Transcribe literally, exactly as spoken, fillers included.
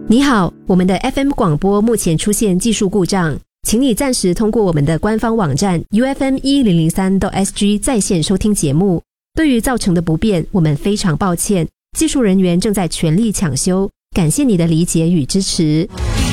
你好，我们的 F M 广播目前出现技术故障，请你暂时通过我们的官方网站 U F M 一零零三 S G 在线收听节目。对于造成的不便，我们非常抱歉，技术人员正在全力抢修，感谢你的理解与支持。